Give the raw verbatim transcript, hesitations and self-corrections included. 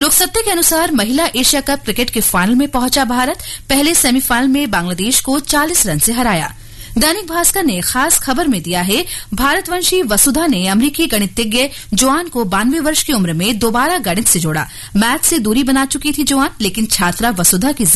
लोक सत्ते के अनुसार महिला एशिया कप क्रिकेट के फाइनल में पहुंचा भारत। पहले सेमीफाइनल में बांग्लादेश को चालीस रन से हराया। दैनिक भास्कर ने खास खबर में दिया है, भारतवंशी वसुधा ने अमेरिकी गणितज्ञ जोआन को बानवे वर्ष की उम्र में दोबारा गणित से जोड़ा। मैथ से दूरी बना चुकी थी जोआन, लेकिन छात्रा वसुधा की